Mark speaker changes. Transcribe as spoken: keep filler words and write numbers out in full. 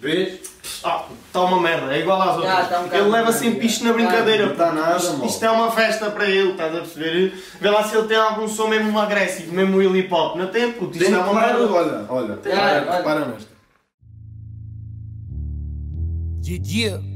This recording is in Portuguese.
Speaker 1: Vês?
Speaker 2: Ah, está uma merda, é igual às outras.
Speaker 3: Já, tá um bocado
Speaker 2: ele leva
Speaker 3: merda,
Speaker 2: sempre
Speaker 3: já.
Speaker 2: isto na brincadeira.
Speaker 1: Não está nada,
Speaker 2: isto,
Speaker 1: mal.
Speaker 2: isto é uma festa para ele, estás a perceber? Vê lá se ele tem algum som mesmo agressivo, mesmo hip hop. Não tem, puto, isto
Speaker 1: Tem
Speaker 2: é uma
Speaker 1: claro,
Speaker 2: merda.
Speaker 1: olha, olha,
Speaker 3: Já,
Speaker 1: repara nesta.
Speaker 4: Yeah, yeah.